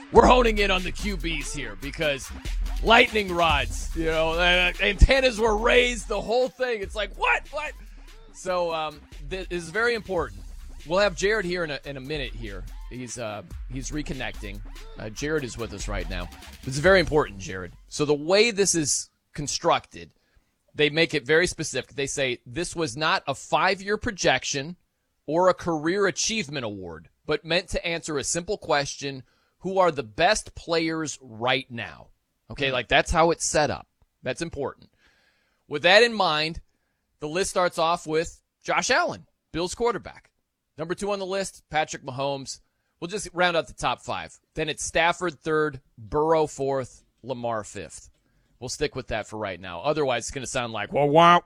we're honing in on the QBs here because lightning rods, antennas were raised, the whole thing. It's like, what? So this is very important. We'll have Jared here in a minute here. He's reconnecting. Jared is with us right now. This is very important, Jared. So the way this is constructed, they make it very specific. They say this was not a 5-year projection or a career achievement award, but meant to answer a simple question: who are the best players right now? Okay, like that's how it's set up. That's important. With that in mind, the list starts off with Josh Allen, Bills quarterback. Number 2 on the list, Patrick Mahomes. We'll just round out the top 5. Then it's Stafford 3rd, Burrow 4th, Lamar 5th. We'll stick with that for right now. Otherwise, it's going to sound like, wah.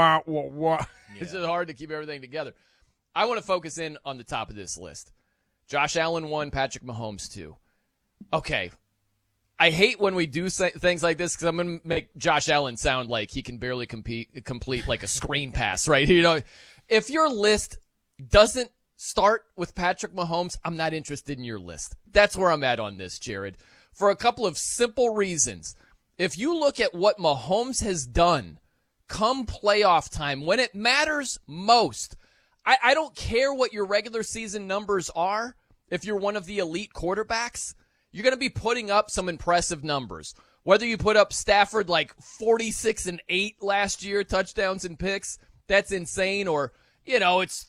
It's just hard to keep everything together. I want to focus in on the top of this list. Josh Allen 1, Patrick Mahomes 2. Okay. I hate when we do things like this because I'm going to make Josh Allen sound like he can barely complete like a screen pass, right? If your list doesn't start with Patrick Mahomes, I'm not interested in your list. That's where I'm at on this, Jared, for a couple of simple reasons. If you look at what Mahomes has done come playoff time, when it matters most, I don't care what your regular season numbers are. If you're one of the elite quarterbacks, you're going to be putting up some impressive numbers. Whether you put up Stafford like 46-8 last year, touchdowns and picks, that's insane. Or, it's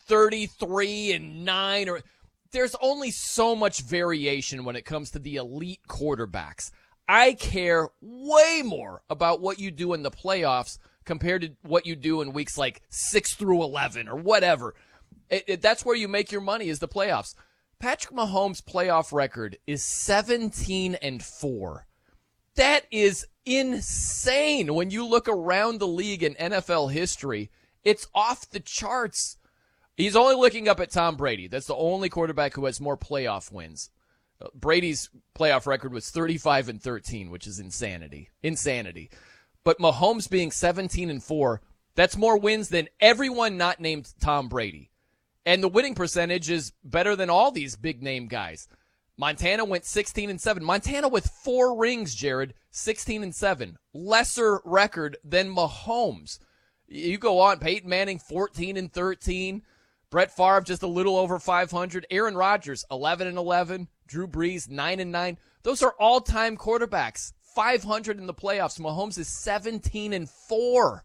33-9. Or there's only so much variation when it comes to the elite quarterbacks. I care way more about what you do in the playoffs compared to what you do in weeks like 6 through 11 or whatever. That's where you make your money, is the playoffs. Patrick Mahomes' playoff record is 17-4. That is insane. When you look around the league in NFL history, it's off the charts. He's only looking up at Tom Brady. That's the only quarterback who has more playoff wins. Brady's playoff record was 35-13, which is insanity. But Mahomes being 17-4, that's more wins than everyone not named Tom Brady. And the winning percentage is better than all these big-name guys. Montana went 16-7. Montana with 4 rings, Jared, 16-7. Lesser record than Mahomes. You go on, Peyton Manning, 14-13. Brett Favre, just a little over 500. Aaron Rodgers, 11-11. Drew Brees, 9-9. Those are all-time quarterbacks. 500 in the playoffs. Mahomes is 17-4.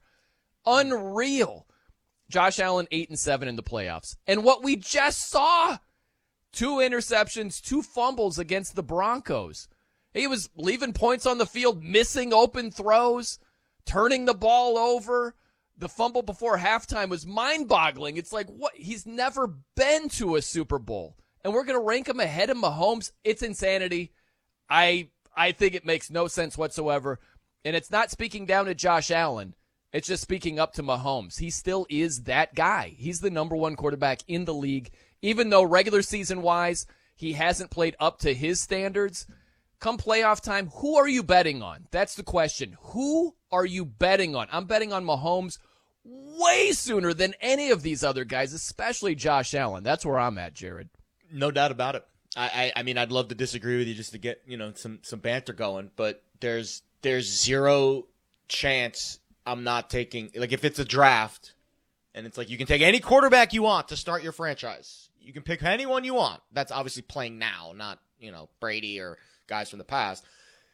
Unreal. Josh Allen, 8-7 in the playoffs. And what we just saw, 2 interceptions, 2 fumbles against the Broncos. He was leaving points on the field, missing open throws, turning the ball over. The fumble before halftime was mind-boggling. It's like, what? He's never been to a Super Bowl. And we're going to rank him ahead of Mahomes? It's insanity. I think it makes no sense whatsoever. And it's not speaking down to Josh Allen. It's just speaking up to Mahomes. He still is that guy. He's the number 1 quarterback in the league. Even though regular season-wise, he hasn't played up to his standards. Come playoff time, who are you betting on? That's the question. Who are you betting on? I'm betting on Mahomes way sooner than any of these other guys, especially Josh Allen. That's where I'm at, Jared. No doubt about it. I mean, I'd love to disagree with you just to get, some banter going, but there's zero chance I'm not taking, like, if it's a draft and it's like you can take any quarterback you want to start your franchise. You can pick anyone you want. That's obviously playing now, not, Brady or guys from the past.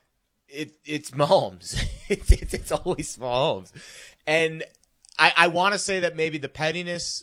It's Mahomes. It's always Mahomes. And I want to say that maybe the pettiness,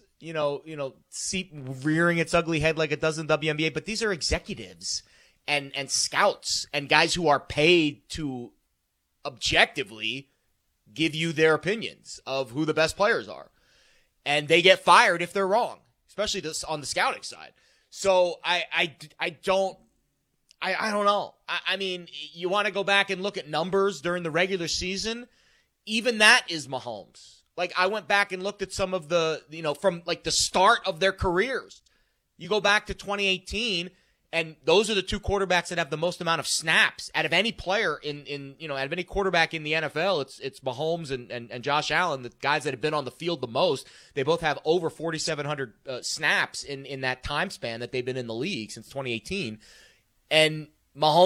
rearing its ugly head like it does in WNBA, but these are executives and scouts and guys who are paid to objectively give you their opinions of who the best players are. And they get fired if they're wrong, especially on the scouting side. So I don't know. I mean, you want to go back and look at numbers during the regular season. Even that is Mahomes. Like, I went back and looked at some of the, from like the start of their careers. You go back to 2018, and those are the 2 quarterbacks that have the most amount of snaps out of any player out of any quarterback in the NFL. It's Mahomes and Josh Allen, the guys that have been on the field the most. They both have over 4,700 snaps in that time span that they've been in the league since 2018. And Mahomes